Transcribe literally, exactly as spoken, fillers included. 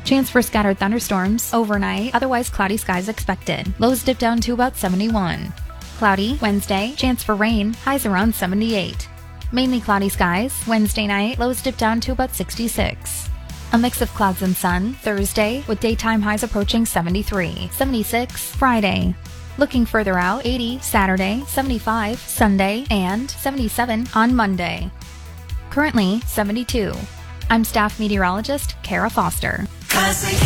Chance for scattered thunderstorms overnight, otherwise cloudy skies expected. Lows dip down to about seventy-one. Cloudy Wednesday, chance for rain, highs around seventy-eight. Mainly cloudy skies. Wednesday night, lows dip down to about sixty-six. A mix of clouds and sun Thursday, with daytime highs approaching seventy-three. seventy-six Friday. Looking further out, eighty Saturday, seventy-five Sunday, and seventy-seven on Monday. Currently seventy-two. I'm staff meteorologist Kara Foster.